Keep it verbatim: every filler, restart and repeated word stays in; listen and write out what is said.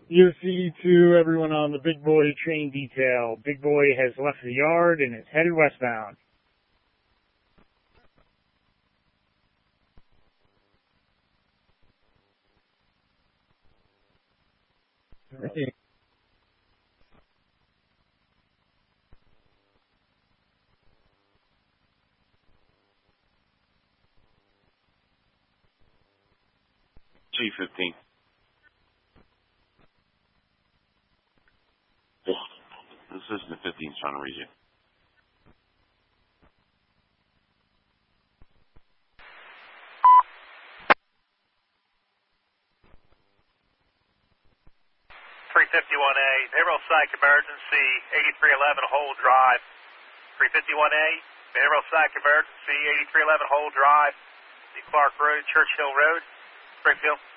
U S C to everyone on the Big Boy train detail. Big Boy has left the yard and is headed westbound. Okay. G fifteen. Assistant fifteen is trying to reach you. three fifty-one A, behavioral psych emergency, eighty-three eleven Hole Drive. three fifty-one A, behavioral psych emergency, eighty-three eleven Hole Drive, the Clark Road, Churchill Road, Springfield.